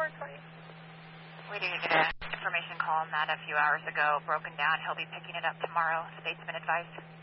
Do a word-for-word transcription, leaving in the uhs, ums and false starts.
forward for you. We did get an information call on that a few hours ago, broken down. He'll be picking it up tomorrow. State's been advised.